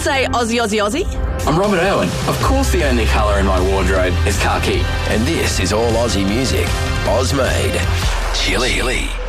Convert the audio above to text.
would say Aussie, Aussie, Aussie. I'm Robert Irwin. Of course the only colour in my wardrobe is khaki. And this is all Aussie music. Oz made. Chili.